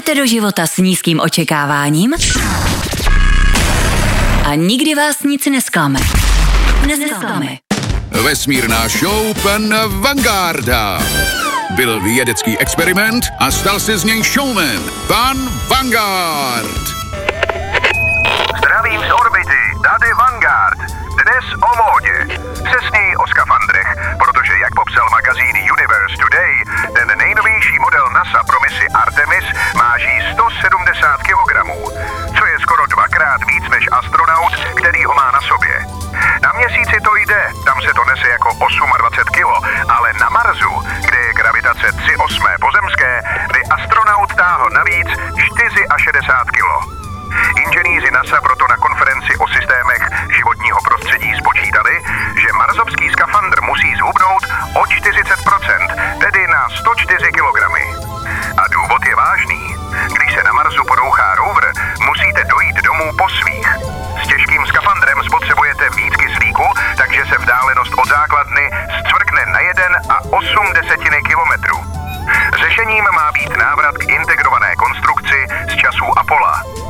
Jdete do života s nízkým očekáváním a nikdy vás nic nesklame. Vesmírná show pana Vangarda. Byl vědecký experiment a stal se z něj showman. Pan Vangard. Zdravím z orbity, tady Vanguard. Dnes o módě. Přesněji o skafandrech, protože jak popsal magazín Universe Today, ten nejnovější model NASA pro misi Artemis váží 170 kg, co je skoro dvakrát víc než astronaut, který ho má na sobě. Na Měsíci to jde, tam se to nese jako 28 kg, ale na Marsu, kde je gravitace 3/8 pozemské, by astronaut táhl navíc 64 kg. Inženýři NASA proto na konferenci o systémech životního prostředí spočítali, že marsovský skafandr musí zhubnout o 40%, tedy na 104 kg. A důvod je vážný. Když se na Marsu porouchá rover, musíte dojít domů po svých. S těžkým skafandrem spotřebujete víc kyslíku, takže se vzdálenost od základny zcvrkne na 1,8 kilometru. Řešením má být návrat k integrované konstrukci z časů Apollo.